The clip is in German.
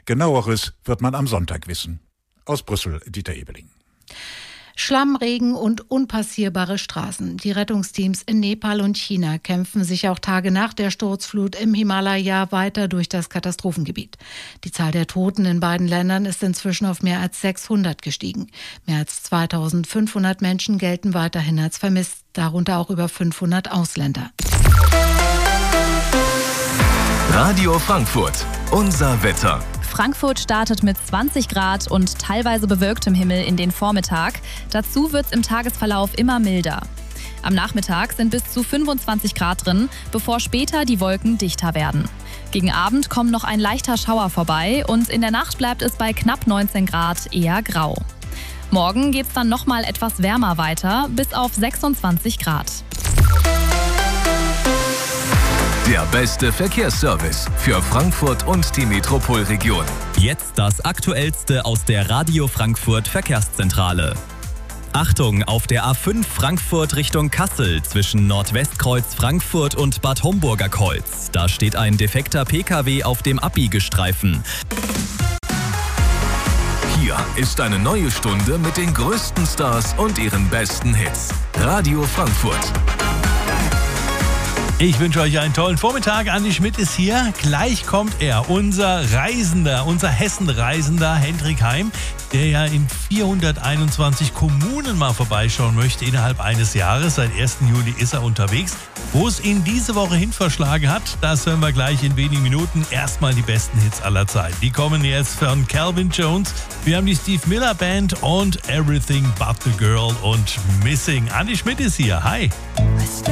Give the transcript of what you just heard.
Genaueres wird man am Sonntag wissen. Aus Brüssel, Dieter Ebeling. Schlamm, Regen und unpassierbare Straßen. Die Rettungsteams in Nepal und China kämpfen sich auch Tage nach der Sturzflut im Himalaya weiter durch das Katastrophengebiet. Die Zahl der Toten in beiden Ländern ist inzwischen auf mehr als 600 gestiegen. Mehr als 2500 Menschen gelten weiterhin als vermisst, darunter auch über 500 Ausländer. Radio Frankfurt, unser Wetter. Frankfurt startet mit 20 Grad und teilweise bewölktem Himmel in den Vormittag. Dazu wird es im Tagesverlauf immer milder. Am Nachmittag sind bis zu 25 Grad drin, bevor später die Wolken dichter werden. Gegen Abend kommt noch ein leichter Schauer vorbei und in der Nacht bleibt es bei knapp 19 Grad eher grau. Morgen geht es dann nochmal etwas wärmer weiter, bis auf 26 Grad. Der beste Verkehrsservice für Frankfurt und die Metropolregion. Jetzt das Aktuellste aus der Radio Frankfurt Verkehrszentrale. Achtung, auf der A5 Frankfurt Richtung Kassel zwischen Nordwestkreuz Frankfurt und Bad Homburger Kreuz. Da steht ein defekter PKW auf dem Abbiegestreifen. Hier ist eine neue Stunde mit den größten Stars und ihren besten Hits. Radio Frankfurt. Ich wünsche euch einen tollen Vormittag. Andi Schmidt ist hier. Gleich kommt er, unser Reisender, unser Hessenreisender Hendrik Heim, der ja in 421 Kommunen mal vorbeischauen möchte innerhalb eines Jahres. Seit 1. Juli ist er unterwegs. Wo es ihn diese Woche hin verschlagen hat, das hören wir gleich in wenigen Minuten. Erstmal die besten Hits aller Zeiten. Die kommen jetzt von Calvin Jones. Wir haben die Steve Miller Band und Everything But the Girl und Missing. Andi Schmidt ist hier. Hi.